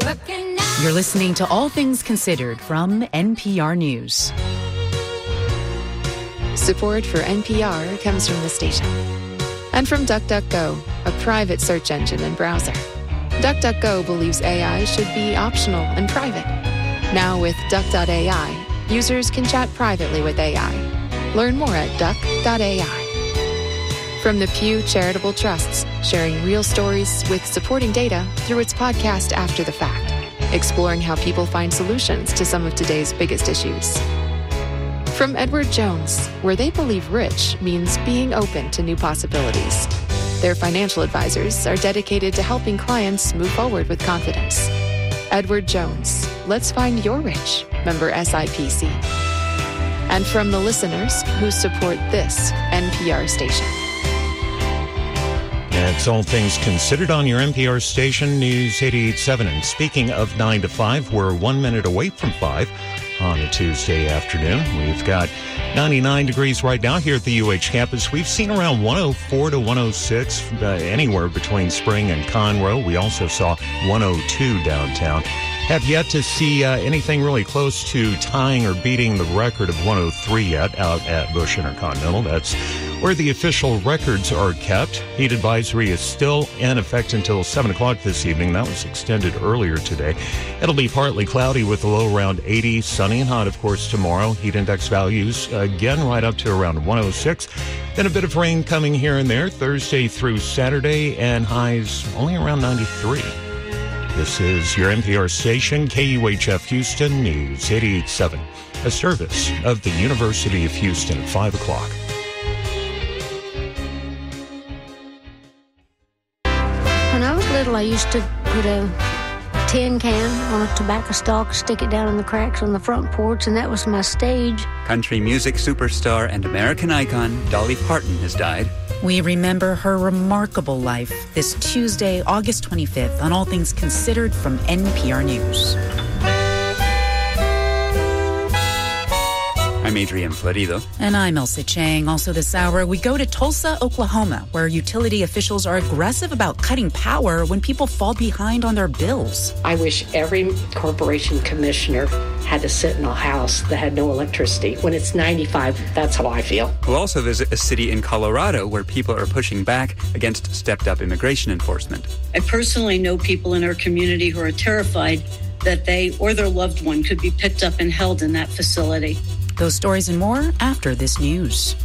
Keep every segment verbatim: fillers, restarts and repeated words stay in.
You're listening to All Things Considered from N P R News. Support for N P R comes from the station. And from DuckDuckGo, a private search engine and browser. DuckDuckGo believes A I should be optional and private. Now with Duck dot A I, users can chat privately with A I. Learn more at duck dot A I. From the Pew Charitable Trusts, sharing real stories with supporting data through its podcast After the Fact, exploring how people find solutions to some of today's biggest issues. From Edward Jones, where they believe rich means being open to new possibilities. Their financial advisors are dedicated to helping clients move forward with confidence. Edward Jones, let's find your rich, member S I P C. And from the listeners who support this N P R station. That's All Things Considered on your N P R station, News eighty-eight point seven. And speaking of nine to five, we're one minute away from five on a Tuesday afternoon. We've got ninety-nine degrees right now here at the U H campus. We've seen around one oh four to one oh six, uh, anywhere between Spring and Conroe. We also saw one oh two downtown. Have yet to see uh, anything really close to tying or beating the record of one oh three yet out at Busch Intercontinental. That's where the official records are kept. Heat advisory is still in effect until seven o'clock this evening. That was extended earlier today. It'll be partly cloudy with a low around eighty, sunny and hot, of course, tomorrow. Heat index values again right up to around one oh six. Then a bit of rain coming here and there Thursday through Saturday, and highs only around ninety-three. This is your N P R station, K U H F Houston, News eighty-eight point seven, a service of the University of Houston at five o'clock. When I was little, I used to put a tin can on a tobacco stalk, stick it down in the cracks on the front porch, and that was my stage. Country music superstar and American icon Dolly Parton has died. We remember her remarkable life this Tuesday, August twenty-fifth, on All Things Considered from N P R News. I'm Adrian Florido. And I'm Elsa Chang. Also this hour, we go to Tulsa, Oklahoma, where utility officials are aggressive about cutting power when people fall behind on their bills. I wish every corporation commissioner had to sit in a house that had no electricity. When it's ninety-five, that's how I feel. We'll also visit a city in Colorado where people are pushing back against stepped-up immigration enforcement. I personally know people in our community who are terrified that they or their loved one could be picked up and held in that facility. Those stories and more after this news.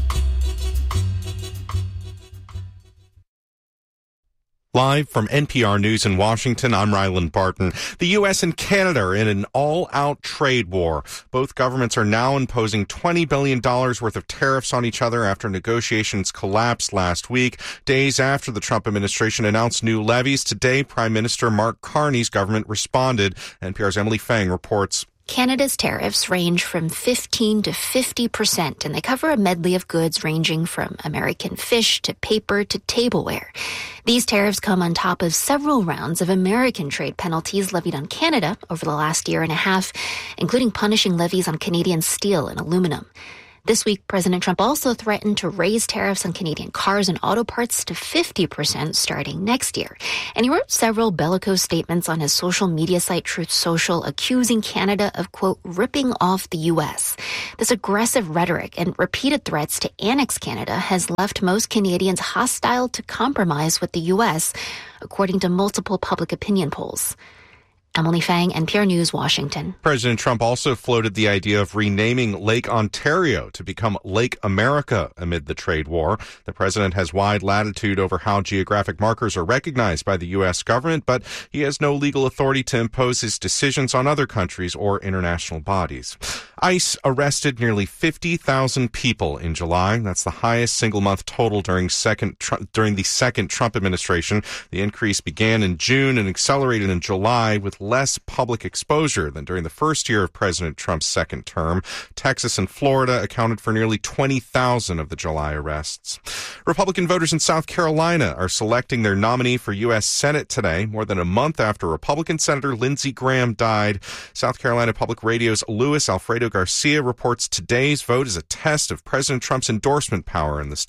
Live from N P R News in Washington, I'm Ryland Barton. The U S and Canada are in an all-out trade war. Both governments are now imposing twenty billion dollars worth of tariffs on each other after negotiations collapsed last week. Days after the Trump administration announced new levies, today Prime Minister Mark Carney's government responded. N P R's Emily Fang reports. Canada's tariffs range from fifteen to fifty percent, and they cover a medley of goods ranging from American fish to paper to tableware. These tariffs come on top of several rounds of American trade penalties levied on Canada over the last year and a half, including punishing levies on Canadian steel and aluminum. This week, President Trump also threatened to raise tariffs on Canadian cars and auto parts to fifty percent starting next year. And he wrote several bellicose statements on his social media site Truth Social, accusing Canada of, quote, ripping off the U S. This aggressive rhetoric and repeated threats to annex Canada has left most Canadians hostile to compromise with the U S, according to multiple public opinion polls. Emily Fang, N P R News, Washington. President Trump also floated the idea of renaming Lake Ontario to become Lake America amid the trade war. The president has wide latitude over how geographic markers are recognized by the U S government, but he has no legal authority to impose his decisions on other countries or international bodies. ICE arrested nearly fifty thousand people in July. That's the highest single-month total during second during the second Trump administration. The increase began in June and accelerated in July with less public exposure than during the first year of President Trump's second term. Texas and Florida accounted for nearly twenty thousand of the July arrests. Republican voters in South Carolina are selecting their nominee for U S Senate today, more than a month after Republican Senator Lindsey Graham died. South Carolina Public Radio's Luis Alfredo Garcia reports today's vote is a test of President Trump's endorsement power in the state.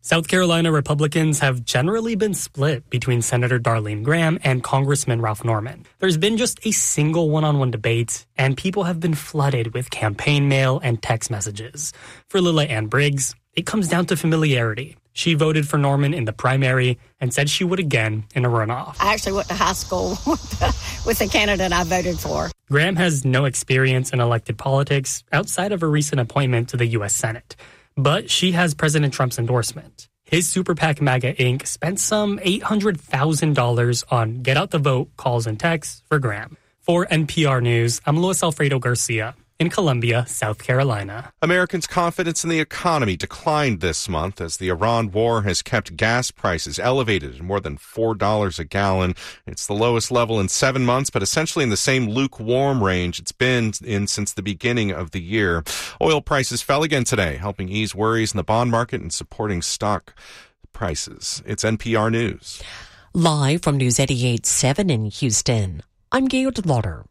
South Carolina Republicans have generally been split between Senator Darlene Graham and Congressman Ralph Norman. There's been just a single one-on-one debate, and people have been flooded with campaign mail and text messages. For Lila Ann Briggs, it comes down to familiarity. She voted for Norman in the primary and said she would again in a runoff. I actually went to high school with the, with the candidate I voted for. Graham has no experience in elected politics outside of a recent appointment to the U S Senate. But she has President Trump's endorsement. His Super PAC MAGA Incorporated spent some eight hundred thousand dollars on get out the vote calls and texts for Graham. For N P R News, I'm Luis Alfredo Garcia in Columbia, South Carolina. Americans' confidence in the economy declined this month as the Iran war has kept gas prices elevated at more than four dollars a gallon. It's the lowest level in seven months, but essentially in the same lukewarm range it's been in since the beginning of the year. Oil prices fell again today, helping ease worries in the bond market and supporting stock prices. It's N P R News. Live from News eighty-eight seven in Houston, I'm Gail DeLauder.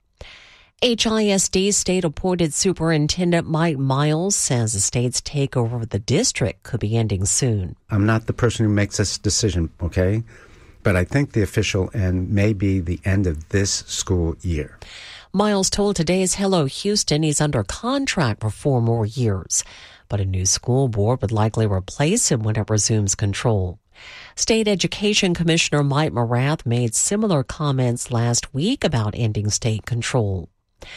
H I S D state-appointed Superintendent Mike Miles says the state's takeover of the district could be ending soon. I'm not the person who makes this decision, okay? But I think the official end may be the end of this school year. Miles told today's Hello Houston he's under contract for four more years, but a new school board would likely replace him when it resumes control. State Education Commissioner Mike Morath made similar comments last week about ending state control.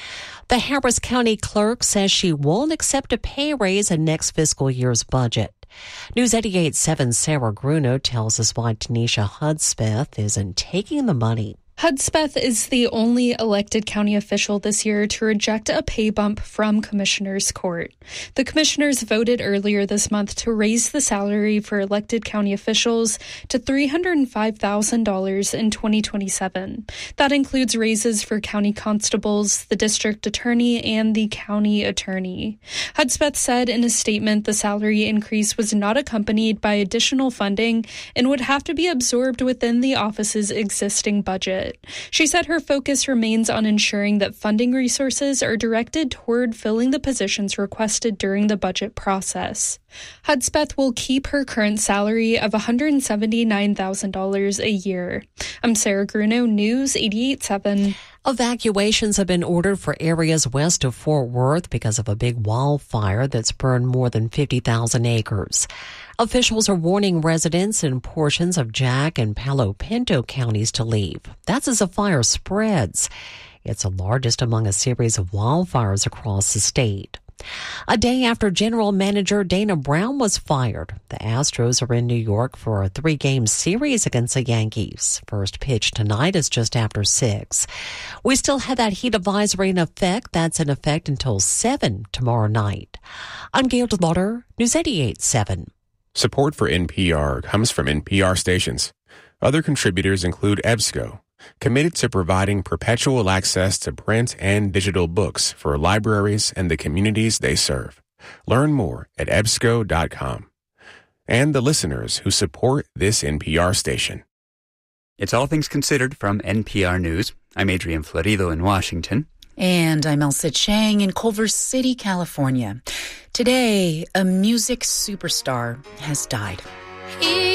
The Harris County clerk says she won't accept a pay raise in next fiscal year's budget. News eighty-eight seven's Sarah Gruno tells us why Tanisha Hudspeth isn't taking the money. Hudspeth is the only elected county official this year to reject a pay bump from Commissioner's Court. The commissioners voted earlier this month to raise the salary for elected county officials to three hundred five thousand dollars in twenty twenty-seven. That includes raises for county constables, the district attorney, and the county attorney. Hudspeth said in a statement the salary increase was not accompanied by additional funding and would have to be absorbed within the office's existing budget. She said her focus remains on ensuring that funding resources are directed toward filling the positions requested during the budget process. Hudspeth will keep her current salary of one hundred seventy-nine thousand dollars a year. I'm Sarah Gruno, News eighty-eight seven. Evacuations have been ordered for areas west of Fort Worth because of a big wildfire that's burned more than fifty thousand acres. Officials are warning residents in portions of Jack and Palo Pinto counties to leave. That's as the fire spreads. It's the largest among a series of wildfires across the state. A day after General Manager Dana Brown was fired, the Astros are in New York for a three-game series against the Yankees. First pitch tonight is just after six. We still have that heat advisory in effect. That's in effect until seven tomorrow night. I'm Gail DeLauder, News eighty-eight seven. Support for N P R comes from N P R stations. Other contributors include EBSCO, committed to providing perpetual access to print and digital books for libraries and the communities they serve. Learn more at ebsco dot com. And the listeners who support this N P R station. It's All Things Considered from N P R News. I'm Adrian Florido in Washington. And I'm Elsa Chang in Culver City, California. Today, a music superstar has died.